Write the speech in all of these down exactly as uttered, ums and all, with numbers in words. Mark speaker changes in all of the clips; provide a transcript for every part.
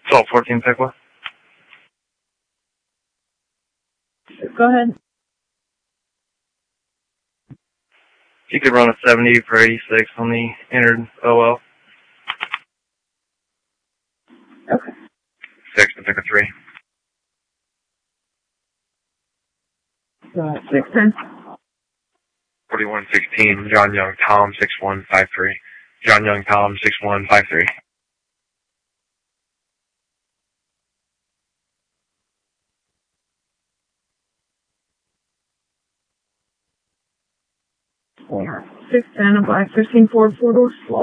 Speaker 1: Salt fourteen Piqua.
Speaker 2: Go ahead.
Speaker 1: You could run a seventy for eighty-six on the entered O L.
Speaker 2: Okay.
Speaker 1: Six to pick a three.
Speaker 2: Go ahead. Six ten.
Speaker 1: forty-one sixteen, John Young, Tom, six one five three. John Young, Tom, six one five three.
Speaker 2: Four. Six ten, a black fifteen Ford four door slow.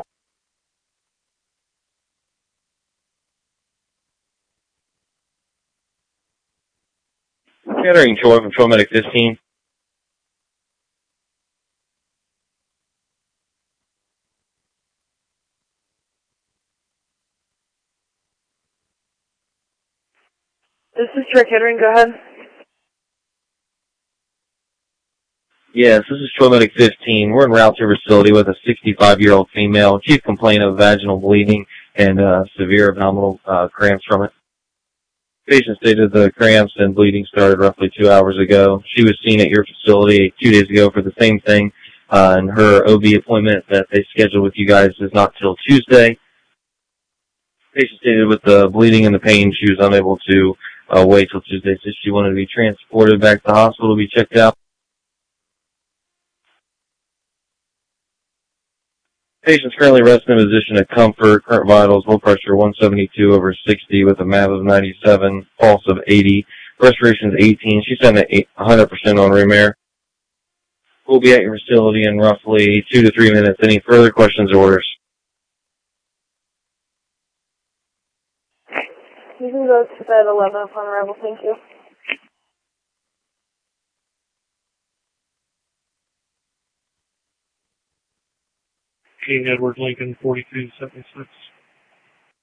Speaker 3: Catering Troy from Troy Medic fifteen.
Speaker 4: This is Troy Catering, go ahead.
Speaker 3: Yes, this is Troy Medic fifteen. We're en route to your facility with a sixty-five-year-old female. Chief complaint of vaginal bleeding and uh, severe abdominal uh, cramps from it. Patient stated the cramps and bleeding started roughly two hours ago. She was seen at your facility two days ago for the same thing, uh, and her O B appointment that they scheduled with you guys is not till Tuesday. Patient stated with the bleeding and the pain, she was unable to uh, wait till Tuesday, so she wanted to be transported back to the hospital to be checked out. Patient's currently resting in a position of comfort. Current vitals, blood pressure one seventy-two over sixty with a M A V of ninety-seven, pulse of eighty, respiration is eighteen. She's sent at one hundred percent on room air. We'll be at your facility in roughly two to three minutes. Any further questions or orders?
Speaker 4: You can go to bed eleven upon arrival, thank you.
Speaker 5: King Edward Lincoln, forty-two seventy-six.